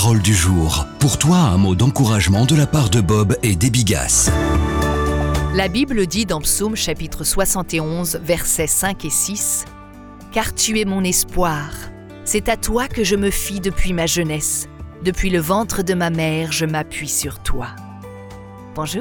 parole du jour. Pour toi, un mot d'encouragement de la part de Bob et d'Ebigas. La Bible dit dans Psaume chapitre 71, versets 5 et 6 « Car tu es mon espoir, c'est à toi que je me fie depuis ma jeunesse. Depuis le ventre de ma mère, je m'appuie sur toi. » Bonjour.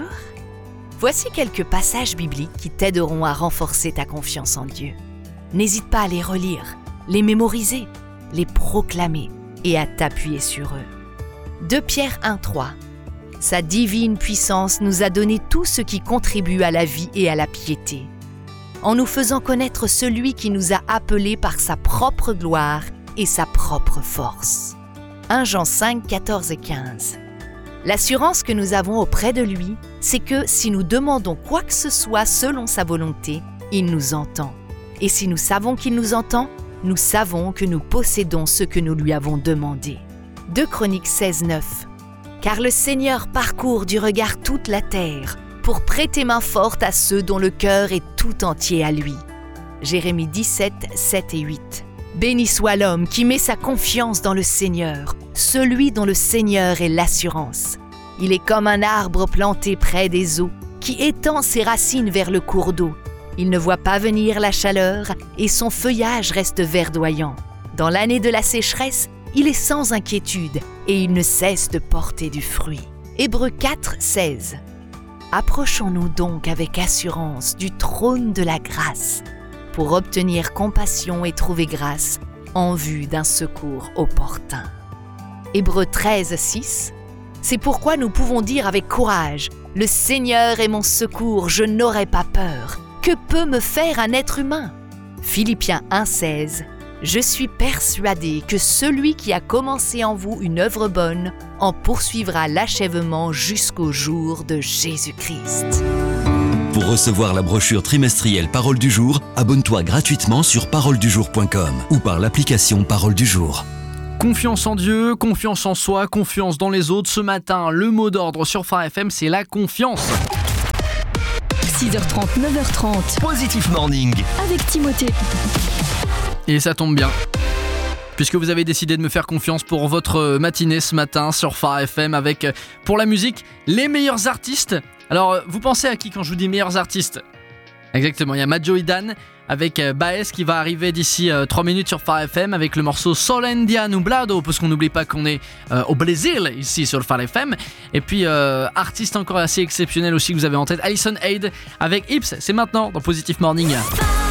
Voici quelques passages bibliques qui t'aideront à renforcer ta confiance en Dieu. N'hésite pas à les relire, les mémoriser, les proclamer et à t'appuyer sur eux. 2 Pierre 1,3 Sa divine puissance nous a donné tout ce qui contribue à la vie et à la piété, en nous faisant connaître celui qui nous a appelés par sa propre gloire et sa propre force. 1 Jean 5, 14 et 15 L'assurance que nous avons auprès de lui, c'est que si nous demandons quoi que ce soit selon sa volonté, il nous entend. Et si nous savons qu'il nous entend, nous savons que nous possédons ce que nous lui avons demandé. 2 Chroniques 16, 9 Car le Seigneur parcourt du regard toute la terre pour prêter main forte à ceux dont le cœur est tout entier à lui. Jérémie 17, 7 et 8 Béni soit l'homme qui met sa confiance dans le Seigneur, celui dont le Seigneur est l'assurance. Il est comme un arbre planté près des eaux, qui étend ses racines vers le cours d'eau. Il ne voit pas venir la chaleur et son feuillage reste verdoyant. Dans l'année de la sécheresse, il est sans inquiétude et il ne cesse de porter du fruit. Hébreux 4, 16 Approchons-nous donc avec assurance du trône de la grâce, pour obtenir compassion et trouver grâce en vue d'un secours opportun. Hébreux 13, 6 C'est pourquoi nous pouvons dire avec courage « Le Seigneur est mon secours, je n'aurai pas peur. Que peut me faire un être humain ?» Philippiens 1, 16 Je suis persuadé que celui qui a commencé en vous une œuvre bonne en poursuivra l'achèvement jusqu'au jour de Jésus-Christ. Pour recevoir la brochure trimestrielle Parole du jour, abonne-toi gratuitement sur paroledujour.com ou par l'application Parole du jour. Confiance en Dieu, confiance en soi, confiance dans les autres. Ce matin, le mot d'ordre sur Phare FM, c'est la confiance. 6h30, 9h30. Positive Morning. Avec Timothée. Et ça tombe bien, puisque vous avez décidé de me faire confiance pour votre matinée ce matin sur Phare FM avec, pour la musique, les meilleurs artistes. Alors, vous pensez à qui quand je vous dis meilleurs artistes ? Exactement, il y a Majo et Dan avec Baez qui va arriver d'ici 3 minutes sur Phare FM avec le morceau Solendia Nublado, parce qu'on n'oublie pas qu'on est au Brésil ici sur le Phare FM. Et puis, artiste encore assez exceptionnel aussi que vous avez en tête, Alison Hayd avec Ips. C'est maintenant dans Positive Morning.